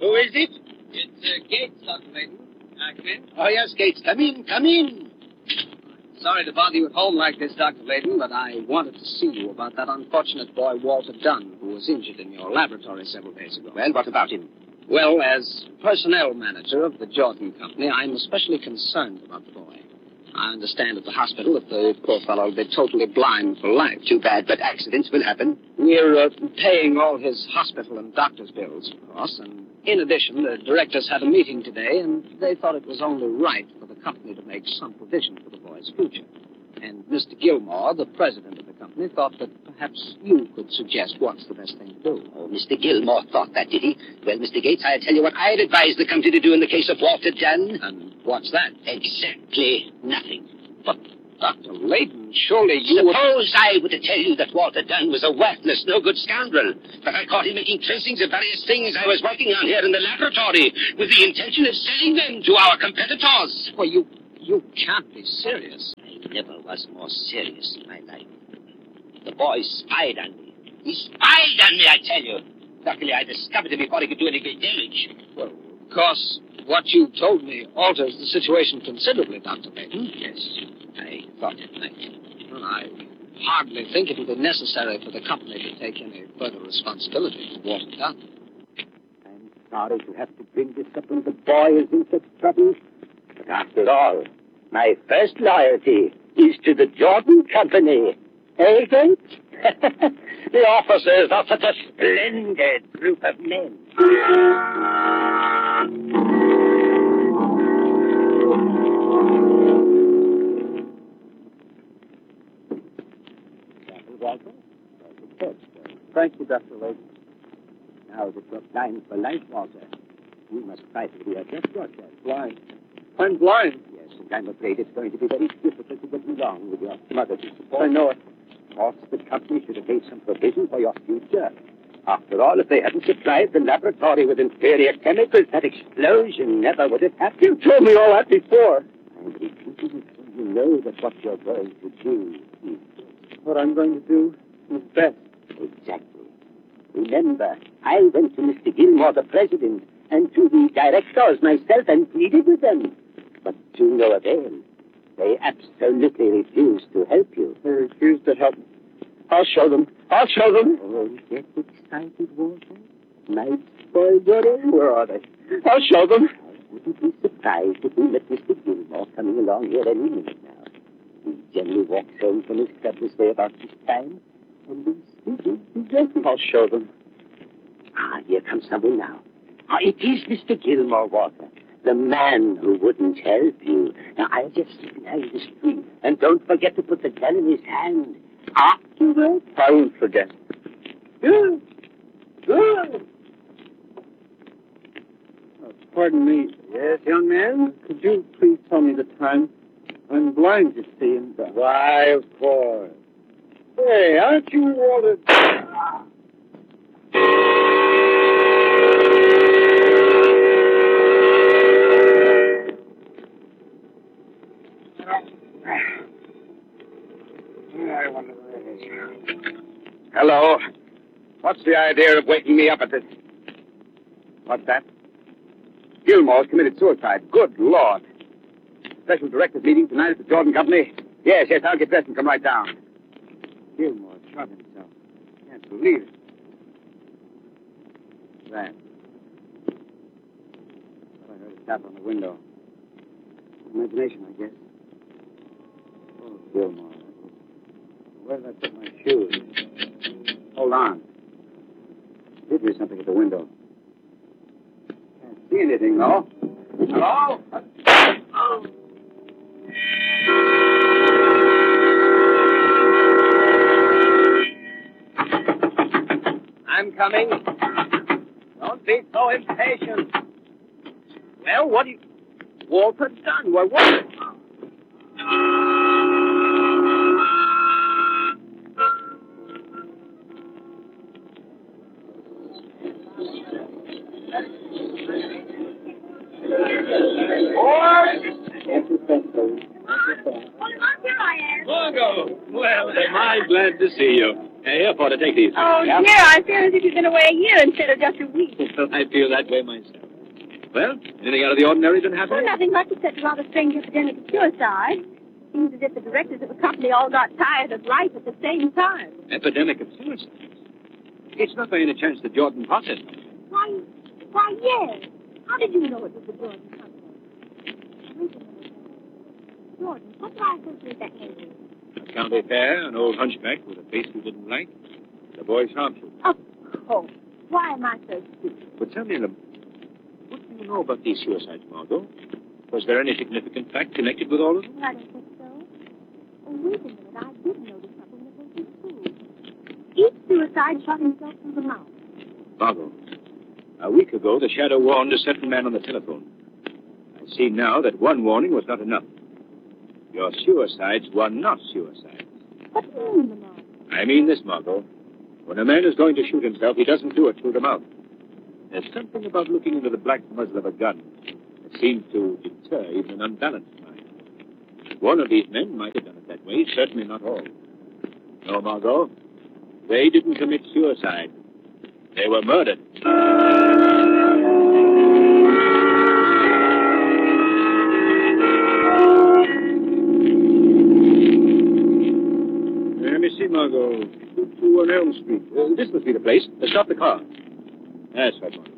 Who is it? It's Gates, Dr. Layton. Come in. Oh, yes, Gates. Come in. Sorry to bother you at home like this, Dr. Layton, but I wanted to see you about that unfortunate boy, Walter Dunn, who was injured in your laboratory several days ago. Well, what about him? Well, as personnel manager of the Jordan Company, I'm especially concerned about the boy. I understand at the hospital that the poor fellow will be totally blind for life. Too bad, but accidents will happen. We're paying all his hospital and doctor's bills, of course, and in addition, the directors had a meeting today, and they thought it was only right for the company to make some provision for the boy's future. And Mr. Gilmore, the president of the company, thought that perhaps you could suggest what's the best thing to do. Oh, Mr. Gilmore thought that, did he? Well, Mr. Gates, I'll tell you what I'd advise the company to do in the case of Walter Dunn. And what's that? Exactly nothing. But, Dr. Layton, surely you Suppose I were to tell you that Walter Dunn was a worthless, no-good scoundrel, that I caught him making tracings of various things I was working on here in the laboratory with the intention of selling them to our competitors. Well, you can't be serious. I never was more serious in my life. The boy spied on me. He spied on me, I tell you. Luckily, I discovered him before he could do any great damage. Well, of course, what you told me alters the situation considerably, Dr. Layton. Yes, I thought it might. Well, I hardly think it will be necessary for the company to take any further responsibility for Walter Dunn. I'm sorry to have to bring this up when the boy is in such trouble. But after all, my first loyalty is to the Jordan Company. Eh, Gates? The officers are such a splendid group of men. Walter? Thank you, Dr. Layton. Now that you're blind for life, Walter, you must try to readjust yourself. Blind? I'm blind. Yes, and I'm afraid it's going to be very difficult to get along with your mother to support. I know it. Of course, the company should have made some provision for your future. After all, if they hadn't supplied the laboratory with inferior chemicals, that explosion never would have happened. You told me all that before. I'm repeating it so you know that what you're going to do is what I'm going to do is best. Exactly. Remember, I went to Mr. Gilmore, the president, and to the directors myself and pleaded with them. But to no avail. They absolutely refused to help you. They refused to help me. I'll show them. Oh, get excited, Walter. My boy, Johnny. Where are they? I'll show them. I wouldn't be surprised if we met Mr. Gilmore coming along here any minute now. He generally walks home from his club this way about this time. And I'll show them. Ah, here comes someone now. Oh, it is Mr. Gilmore, Walter. The man who wouldn't help you. Now, I'll just sit behind this tree. And don't forget to put the gun in his hand. Afterward, I won't forget. Good. Good. Pardon me. Yes, young man? Could you please tell me the time? I'm blind, you see, and... Why, of course. Hey, aren't you Walter... I wonder where it is. Hello. What's the idea of waking me up at this? What's that? Gilmore's committed suicide. Good Lord. Special directors meeting tonight at the Jordan Company? Yes, I'll get dressed and come right down. Gilmore shot himself. Can't believe it. That. I heard a tap on the window. Imagination, I guess. Oh, Gilmore. Where did I put my shoes? Hold on. Did there's something at the window. Can't see anything, though. Hello? Oh. I'm coming. Don't be so impatient. Well, what do you... Walter Dunn, what? Here I am. Margot! Well, am I glad to see you. airport to take these. Oh, Yeah? dear, I feel as if you've been away a year instead of just a week. Well, I feel that way myself. Well, anything out of the ordinary been happening? Well, nothing much except a rather strange epidemic of suicide. Seems as if the directors of the company all got tired of life at the same time. Epidemic of suicide? It's not by any chance the Jordan process. Why, yes. How did you know it was the Jordan company? Wait a minute. Jordan, what do I associate that name with? A county fair, an old hunchback with a face you didn't like. The boy's harmful. Of course. Why am I so stupid? But tell me, what do you know about these suicides, Margot? Was there any significant fact connected with all of them? Well, I don't think so. Oh, wait a minute. I did notice something that was true. Each suicide shot himself through the mouth. Margot, a week ago, the shadow warned a certain man on the telephone. I see now that one warning was not enough. Your suicides were not suicides. What do you mean, Lamont? I mean this, Margot. When a man is going to shoot himself, he doesn't do it through the mouth. There's something about looking into the black muzzle of a gun that seems to deter even an unbalanced mind. One of these men might have done it that way, certainly not all. No, Margot, they didn't commit suicide. They were murdered. Let me see, Margot. 221 Elm Street. This must be the place. Stop the car. That's right, Margot.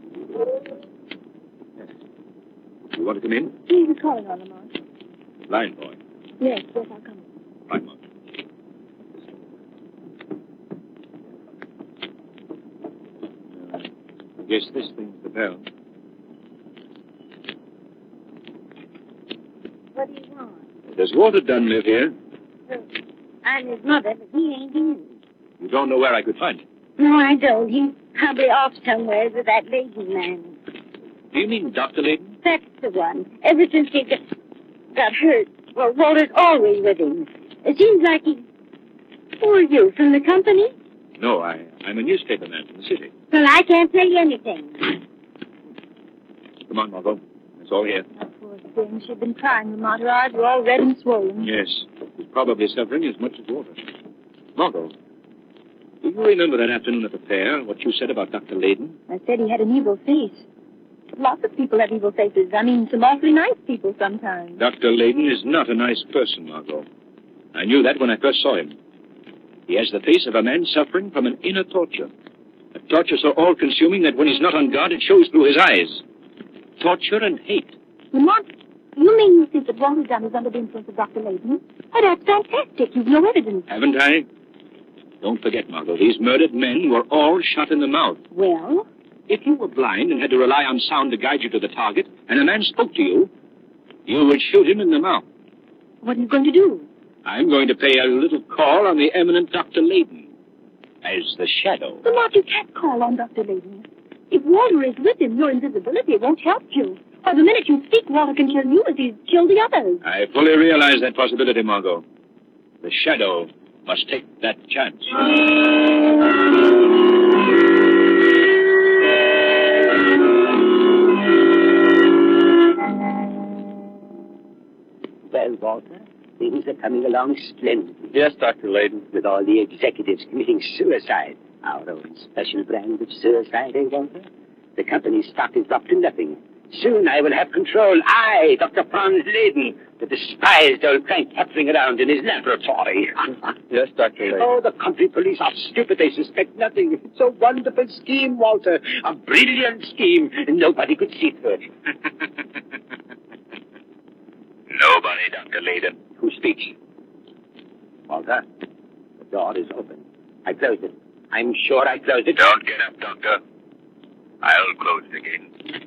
Yes. You want to come in? He was calling on Lamont. Blind boy. Yes, I'll come in. Fine, Margot. I guess this thing's the bell. What do you want? Does Walter Dunn live here? Well, I'm his mother, but he ain't in. You don't know where I could find him. No, I don't. He's probably off somewhere with that lady man. Do you mean Dr. Layton? That's the one. Ever since he got hurt, well, Walter's always with him. It seems like he... Who are you, from the company? No, I'm a newspaper man from the city. Well, I can't tell you anything. Come on, Margot. It's all here. Oh, poor thing. She'd been crying. Lamont. Her eyes were all red and swollen. Yes. He's probably suffering as much as Walter. Margot, do you remember that afternoon at the fair, what you said about Dr. Layton? I said he had an evil face. Lots of people have evil faces. I mean, some awfully nice people sometimes. Dr. Layton is not a nice person, Margot. I knew that when I first saw him. He has the face of a man suffering from an inner torture. A torture so all-consuming that when he's not on guard, it shows through his eyes. Torture and hate. Lamont, you mean you think that Walter Dunn is under the influence of Dr. Layton? Oh, that's fantastic. You've no evidence. Haven't I? Don't forget, Margot, these murdered men were all shot in the mouth. Well? If you were blind and had to rely on sound to guide you to the target, and a man spoke to you, you would shoot him in the mouth. What are you going to do? I'm going to pay a little call on the eminent Dr. Layton as the shadow. Lamont, you can't call on Dr. Layton. If Walter is with him, your invisibility won't help you. Or the minute you speak, Walter can kill you as he's killed the others. I fully realize that possibility, Margot. The shadow must take that chance. Well, Walter, things are coming along splendidly. Yes, Dr. Layton. With all the executives committing suicide. Our own special brand of suicide, eh, Walter? The company's stock is dropped to nothing. Soon I will have control. I, Dr. Franz Layton, the despised old crank happening around in his laboratory. Yes, Dr. Layton. Oh, the country police are stupid. They suspect nothing. It's a wonderful scheme, Walter. A brilliant scheme. Nobody could see through it. Nobody, Dr. Layton. Who speaks? Walter, the door is open. I closed it. I'm sure I closed it. Don't get up, Doctor. I'll close it again.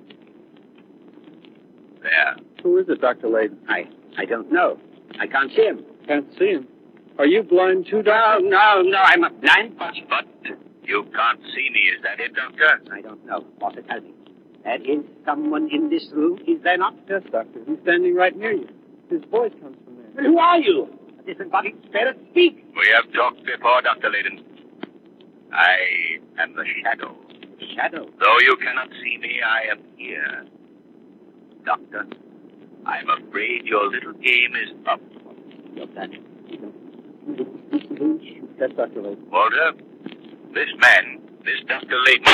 There. Who is it, Dr. Layton? I don't know. I can't see him. Can't see him. Are you blind too, No, Doctor? no, I'm a blind But you can't see me, is that it, Doctor? I don't know. Walter, tell me. There is someone in this room, is there not? Yes, Doctor. He's standing right near you. His voice comes from there. Well, who are you? A disembodied spirit? Speak. We have talked before, Dr. Layton. I am the shadow. Shadow. Though you cannot see me, I am here. Doctor, I'm afraid your little game is up. You're done. You don't Yes, Dr. Layton. Walter, this man, this Dr. Layton...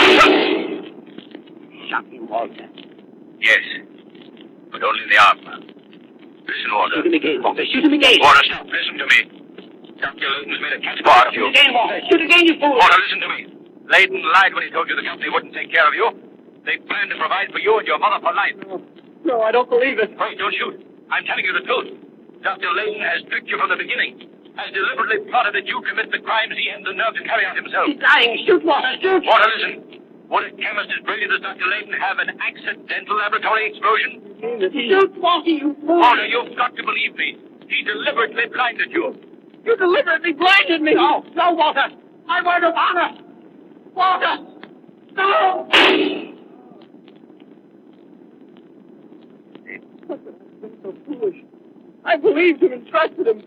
Shot him, Walter. Yes, but only in the arm. Listen, Walter. Shoot him again, Walter. Shoot him again. Walter, stop. Listen to me. Dr. Layton's made a cat's paw of you. Shoot again, Walter. Shoot again, you fool. Walter, listen to me. Layton lied when he told you the company wouldn't take care of you. They planned to provide for you and your mother for life. No, I don't believe it. Wait, don't shoot. I'm telling you the truth. Dr. Layton has tricked you from the beginning. Has deliberately plotted that you commit the crimes he had the nerve to carry out himself. He's lying. Shoot, Walter. Shoot. Walter, listen. Would a chemist as brilliant as Dr. Layton have an accidental laboratory explosion? Shoot, Walter, you fool. Walter, you've got to believe me. He deliberately blinded you. You deliberately blinded me. No, no, Walter. My word of honor. Walter. No. I've been so foolish. I believed him and trusted him.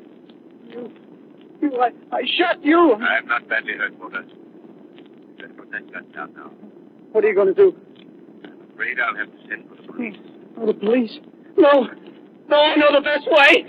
I shot you. I'm not badly hurt, Walter. Better put that gun down now. What are you going to do? I'm afraid I'll have to send for the police. Oh, the police? No. No, I know the best way.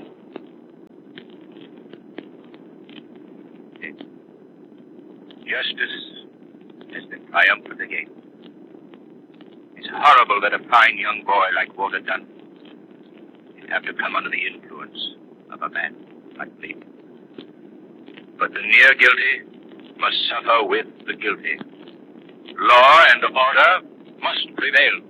Justice has been triumphant again. It's horrible that a fine young boy like Walter Dunn should have to come under the influence of a man like me. But the near guilty must suffer with the guilty. Law and order must prevail.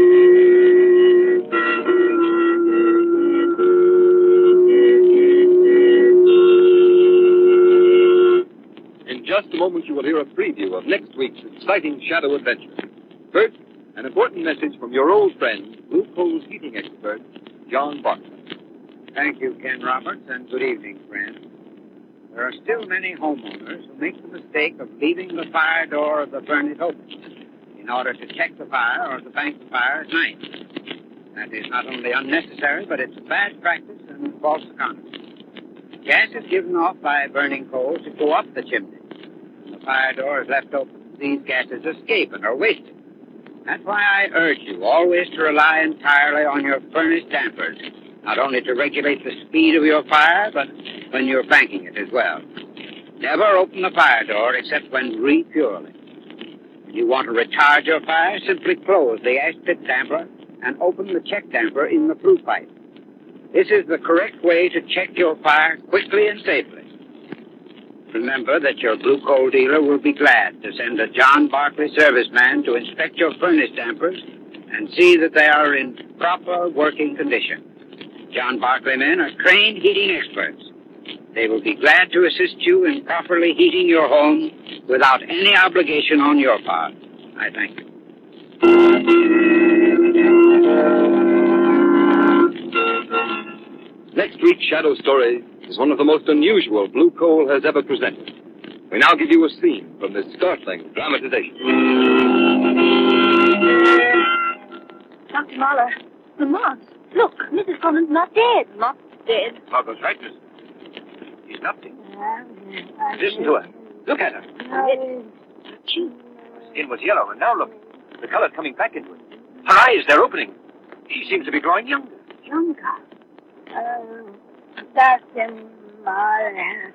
In just a moment, you will hear a preview of next week's exciting Shadow Adventure. First, an important message from your old friend, Blue Coal's heating expert, John Bartlett. Thank you, Ken Roberts, and good evening, friends. There are still many homeowners who make the mistake of leaving the fire door of the furnace open in order to check the fire or to bank the fire at night. That is not only unnecessary, but it's a bad practice and false economy. Gas is given off by burning coal to go up the chimney. When the fire door is left open, these gases escape and are wasted. That's why I urge you always to rely entirely on your furnace dampers, not only to regulate the speed of your fire, but when you're banking it as well. Never open the fire door except when refueling. When you want to retard your fire, simply close the ash pit damper and open the check damper in the flue pipe. This is the correct way to check your fire quickly and safely. Remember that your Blue Coal dealer will be glad to send a John Barkley serviceman to inspect your furnace dampers and see that they are in proper working condition. John Barkley men are trained heating experts. They will be glad to assist you in properly heating your home without any obligation on your part. I thank you. Next week's Shadow Story is one of the most unusual Blue Coal has ever presented. We now give you a scene from this startling dramatization. Dr. Mahler, the moth. Look, Mrs. Collins not dead. Not dead. Margot's right, miss. She's nothing. Listen to her. Look at her. She... Her skin was yellow, and now look. The color's coming back into it. Her eyes, they're opening. She seems to be growing younger. Younger. Dr. Mahler.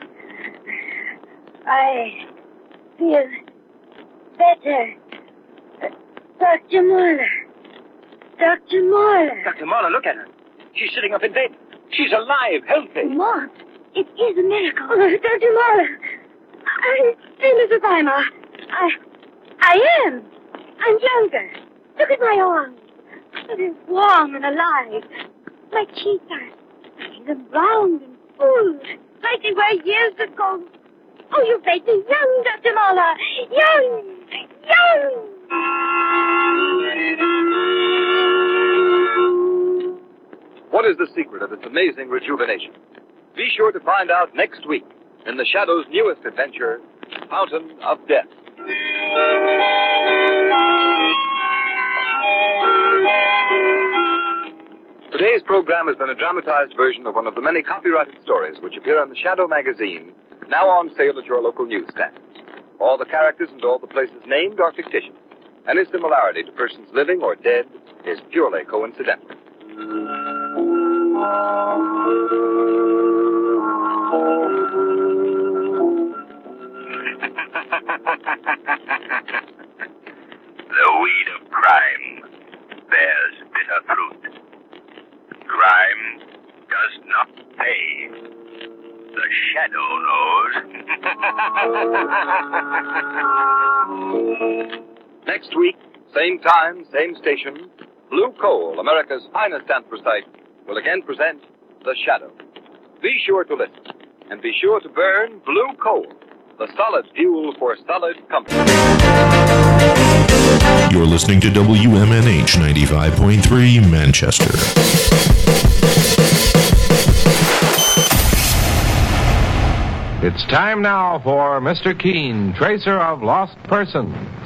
I feel better. Dr. Mahler. Dr. Mahler. Dr. Mahler, look at her. She's sitting up in bed. She's alive, healthy. Moth. It is a miracle. Dr. Mahler. I'm still as a timer. I am. I'm younger. Look at my arms. They're warm and alive. My cheeks are round and full, like they were years ago. Oh, you make me young, Dr. Mahler. Young. Young. What is the secret of its amazing rejuvenation? Be sure to find out next week in the Shadow's newest adventure, Fountain of Death. Today's program has been a dramatized version of one of the many copyrighted stories which appear in the Shadow magazine, now on sale at your local newsstand. All the characters and all the places named are fictitious. Any similarity to persons living or dead is purely coincidental. The weed of crime bears bitter fruit. Crime does not pay. The shadow knows. Next week, same time, same station, Blue Coal, America's finest anthracite, will again present The Shadow. Be sure to listen, and be sure to burn Blue Coal, the solid fuel for solid company. You're listening to WMNH 95.3 Manchester. It's time now for Mr. Keene, Tracer of Lost Persons.